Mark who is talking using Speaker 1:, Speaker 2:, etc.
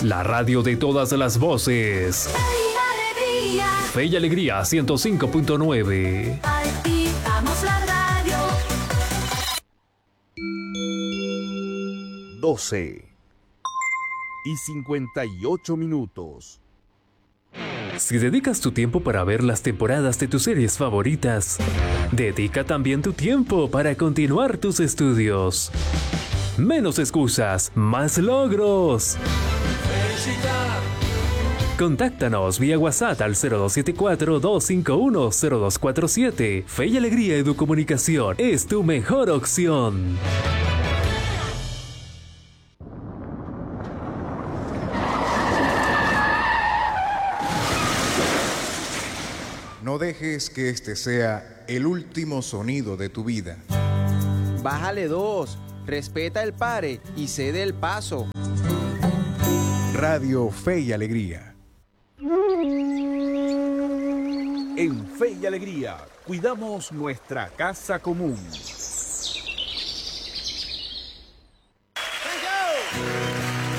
Speaker 1: La radio de todas las voces. Fe y Alegría 105.9.
Speaker 2: Activamos la radio.
Speaker 3: 12:58.
Speaker 1: Si dedicas tu tiempo para ver las temporadas de tus series favoritas, dedica también tu tiempo para continuar tus estudios. Menos excusas, más logros. Contáctanos vía WhatsApp al 0274-251-0247. Fe y Alegría Educomunicación es tu mejor opción.
Speaker 4: No dejes que este sea el último sonido de tu vida.
Speaker 5: Bájale 2, respeta el pare y cede el paso.
Speaker 4: Radio Fe y Alegría.
Speaker 3: En Fe y Alegría, cuidamos nuestra casa común.